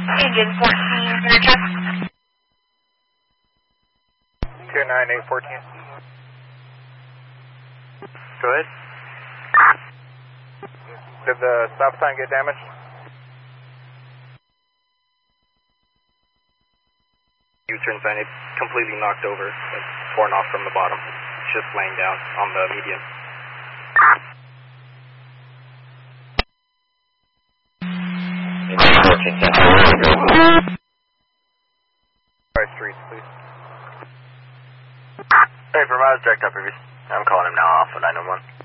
Engine 14, can I check? 29814. Go ahead. Did the stop sign get damaged? U-turn sign, it's completely knocked over. It's torn off from the bottom. It's just laying down on the median. Street, please. Hey, provide direct up, I'm calling him now off of 911.